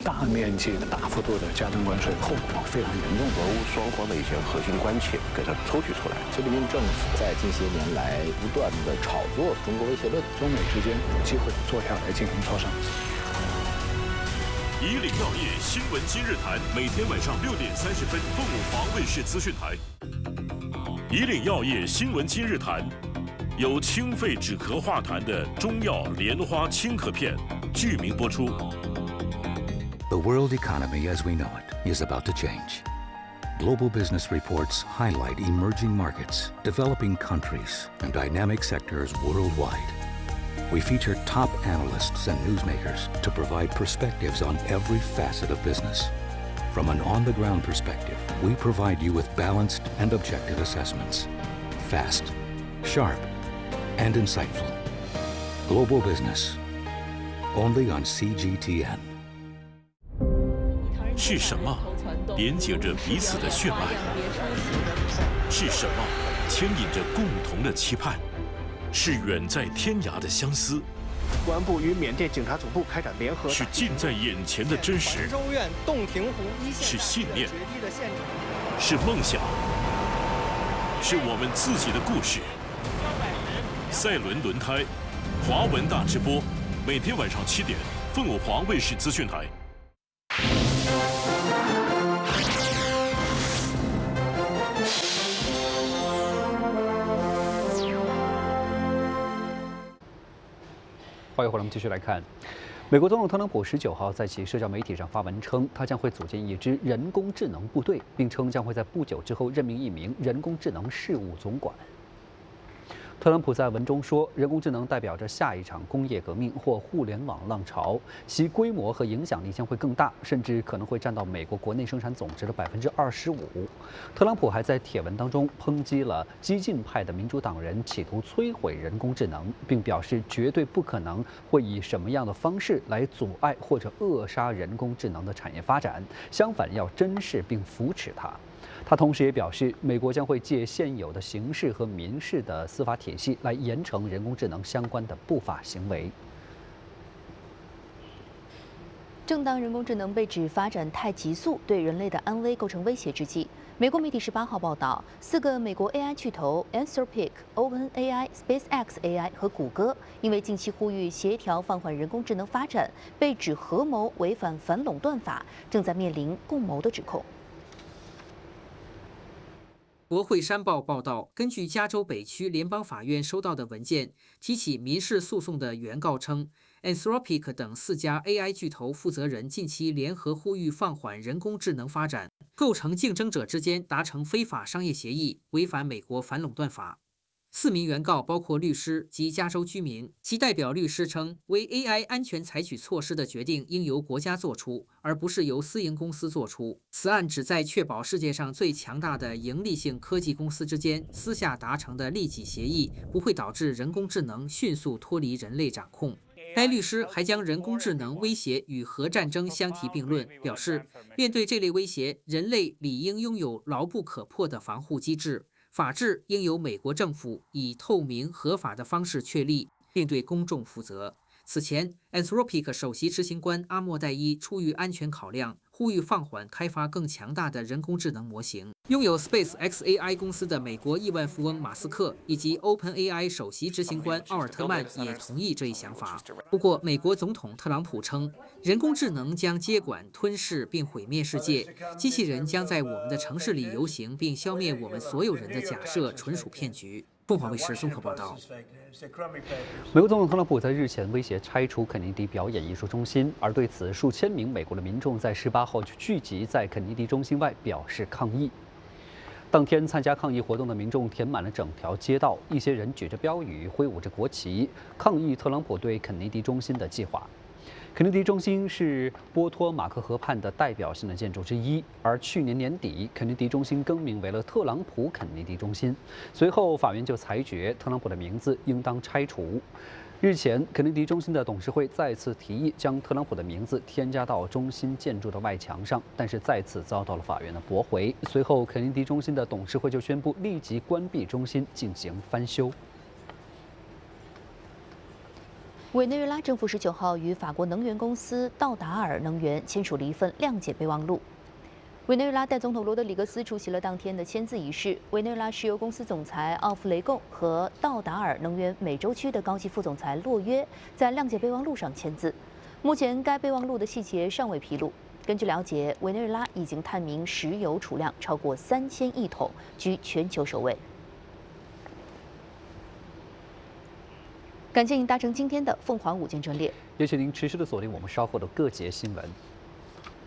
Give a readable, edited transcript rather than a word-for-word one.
大面积、大幅度的加征关税，后果非常严重。 俄乌双方的一些核心关切给它抽取出来。 菲律宾政府在近些年来不断的炒作中国威胁论， 中美之间有机会坐下来进行磋商。 以岭药业新闻今日谈，每天晚上6点30分，凤舞华卫视资讯台。以岭药业新闻今日谈，由清肺止咳化痰的中药莲花清咳片剧名播出。 The world economy as we know it is about to change. Global business reports highlight emerging markets, developing countries, and dynamic sectors worldwide. We feature top analysts and newsmakers to provide perspectives on every facet of business. From an on-the-ground perspective, we provide you with balanced and objective assessments. Fast, sharp, and insightful. Global business. Only on CGTN. 是什么连接着彼此的血脉？是什么牵引着共同的期盼？是远在天涯的相思。 公安部与缅甸警察总部开展联合。 是近在眼前的真实。 州院洞庭湖一线。 是信念。是梦想。是我们自己的故事。赛伦轮胎，华文大直播，每天晚上7点，凤舞华卫视资讯台。 欢迎回来，我们继续来看。美国总统特朗普19号在其社交媒体上发文称，他将会组建一支人工智能部队，并称将会在不久之后任命一名人工智能事务总管。特朗普在文中说，人工智能代表着下一场工业革命或互联网浪潮，其规模和影响力将会更大，甚至可能会占到美国国内生产总值的25%。特朗普还在帖文当中抨击了激进派的民主党人企图摧毁人工智能，并表示绝对不可能会以什么样的方式来阻碍或者扼杀人工智能的产业发展，相反要珍视并扶持它。他同时也表示，美国将会借现有的刑事和民事的司法体系来严惩人工智能相关的不法行为。 正当人工智能被指发展太急速，对人类的安危构成威胁之际，美国媒体18号报道，4个美国 AI 巨头 Anthropic、OpenAI、SpaceX AI 和谷歌，因为近期呼吁协调放缓人工智能发展，被指合谋违反反垄断法，正在面临共谋的指控。 国会山报报道，根据加州北区联邦法院收到的文件，提起民事诉讼的原告称 ，Anthropic 等4家 AI 巨头负责人近期联合呼吁放缓人工智能发展，构成竞争者之间达成非法商业协议，违反美国反垄断法。4名原告包括律师及加州居民，其代表律师称，为 AI 安全采取措施的决定应由国家做出，而不是由私营公司做出。此案旨在确保世界上最强大的盈利性科技公司之间私下达成的利己协议不会导致人工智能迅速脱离人类掌控。该律师还将人工智能威胁与核战争相提并论，表示，面对这类威胁，人类理应拥有牢不可破的防护机制。法治应由美国政府以透明合法的方式确立，并对公众负责。此前 ，Anthropic 首席执行官阿莫代伊出于安全考量，呼吁放缓开发更强大的人工智能模型。拥有 SpaceX AI 公司的美国亿万富翁马斯克以及 OpenAI 首席执行官奥尔特曼也同意这一想法。不过，美国总统特朗普称，人工智能将接管、吞噬并毁灭世界，机器人将在我们的城市里游行并消灭我们所有人的假设纯属骗局。凤凰卫视综合报道。 美国总统特朗普在日前威胁拆除肯尼迪表演艺术中心，而对此，数千名美国的民众在18号聚集在肯尼迪中心外表示抗议。当天参加抗议活动的民众填满了整条街道，一些人举着标语，挥舞着国旗，抗议特朗普对肯尼迪中心的计划。肯尼迪中心是波托马克河畔的代表性的建筑之一，而去年年底，肯尼迪中心更名为了特朗普肯尼迪中心。随后，法院就裁决特朗普的名字应当拆除。日前，肯尼迪中心的董事会再次提议将特朗普的名字添加到中心建筑的外墙上，但是再次遭到了法院的驳回。随后，肯尼迪中心的董事会就宣布立即关闭中心，进行翻修。 委内瑞拉政府19号与法国能源公司道达尔能源签署了一份谅解备忘录。委内瑞拉代总统罗德里格斯出席了当天的签字仪式。委内瑞拉石油公司总裁奥夫雷贡和道达尔能源美洲区的高级副总裁洛约在谅解备忘录上签字。目前，该备忘录的细节尚未披露。根据了解，委内瑞拉已经探明石油储量超过3000亿桶，居全球首位。感谢您搭乘今天的凤凰午间专列， 也请您持续的锁定我们稍后的各节新闻。